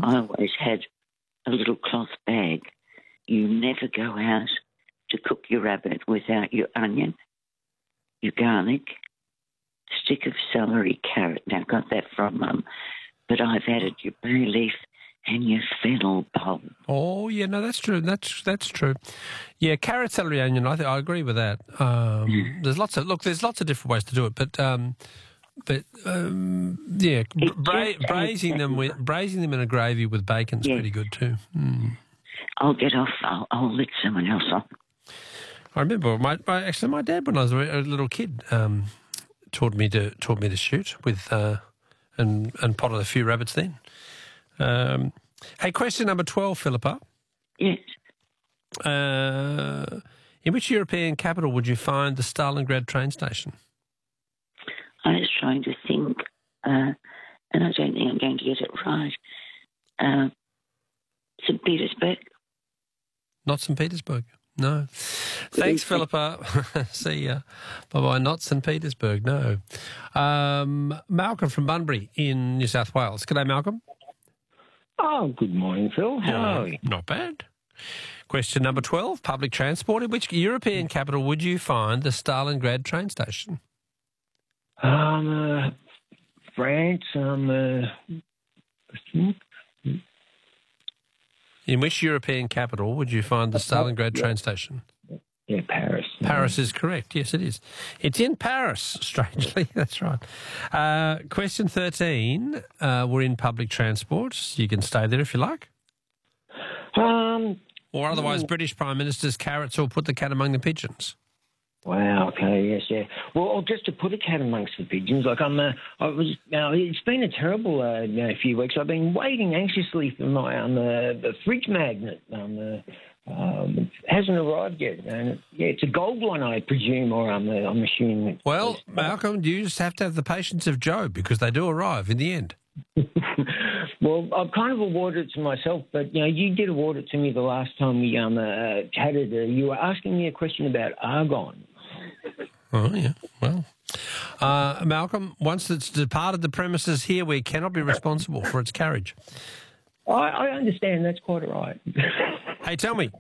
I always had a little cloth bag. You never go out to cook your rabbit without your onion, your garlic, stick of celery, carrot. Now, I got that from Mum, but I've added your bay leaf and your fennel bulb. Oh, yeah, no, that's true. That's true. Yeah, carrot, celery, onion. I agree with that. There's lots of different ways to do it, but braising them in a gravy with bacon's pretty good too. Mm. I'll get off. I'll let someone else on. I remember my dad, when I was a little kid, taught me to shoot with and potted a few rabbits then. Hey, question number 12, Philippa. Yes. In which European capital would you find the Stalingrad train station? I was trying to think, and I don't think I'm going to get it right. St. Petersburg. Not St. Petersburg. No. Thanks, Philippa. See ya. Bye-bye. Not St. Petersburg, no. Malcolm from Bunbury in New South Wales. G'day, Malcolm. Oh, good morning, Phil. How are you? Not bad. Question number 12, public transport. In which European capital would you find the Stalingrad train station? France, In which European capital would you find the Stalingrad train station? Yeah, Paris. Paris is correct. Yes, it is. It's in Paris, strangely. That's right. Question 13. We're in public transport. You can stay there if you like. Or otherwise, British Prime Minister's carrots or put the cat among the pigeons. Wow. Okay. Yes. Yeah. Well, just to put a cat amongst the pigeons, like it's been a terrible few weeks. I've been waiting anxiously for my the fridge magnet. It hasn't arrived yet. And it's a gold one, I presume, or I'm assuming. Well, Malcolm, you just have to have the patience of Job because they do arrive in the end. Well, I've kind of awarded it to myself, but you did award it to me the last time we chatted. You were asking me a question about argon. Oh, yeah. Well, Malcolm, once it's departed the premises here, we cannot be responsible for its carriage. I understand. That's quite all right. Hey, tell me,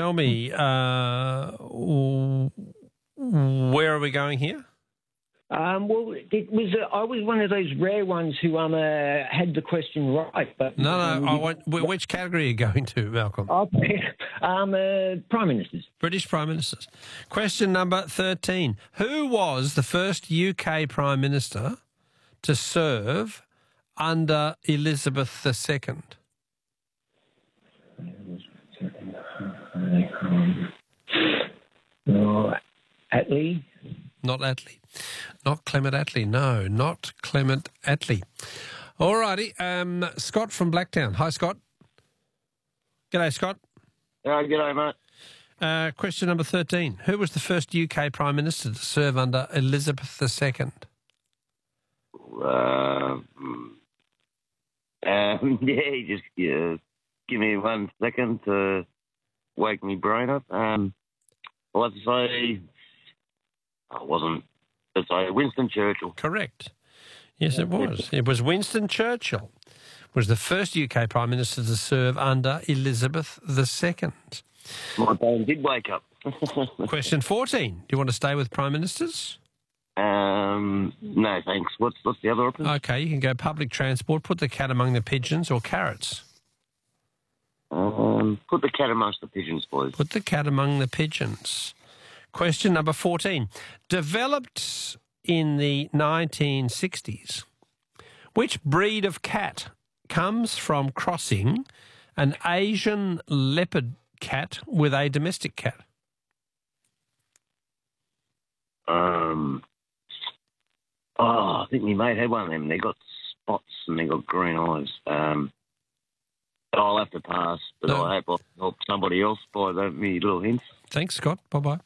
where are we going here? Well, it was. I was one of those rare ones who had the question right. But no. I want which category are you going to, Malcolm? Prime Ministers. British Prime Ministers. Question number 13. Who was the first UK Prime Minister to serve under Elizabeth II? Attlee? Not Attlee. Not Clement Attlee. No, not Clement Attlee. All righty. Scott from Blacktown. Hi, Scott. G'day, Scott. G'day, mate. Question number 13. Who was the first UK Prime Minister to serve under Elizabeth II? Just give me 1 second to wake me brain up. I'll have to say... Let's say Winston Churchill. Correct. Yes, it was. It was Winston Churchill. Was the first UK Prime Minister to serve under Elizabeth II. My brain did wake up. Question 14. Do you want to stay with Prime Ministers? No, thanks. What's the other option? Okay, you can go public transport, put the cat among the pigeons, or carrots. Put the cat amongst the pigeons, please. Put the cat among the pigeons. Question number 14. Developed in the 1960s, which breed of cat comes from crossing an Asian leopard cat with a domestic cat? I think my mate had one of them. They got spots and they got green eyes. I'll have to pass, but I hope I'll help somebody else by me little hints. Thanks, Scott. Bye-bye.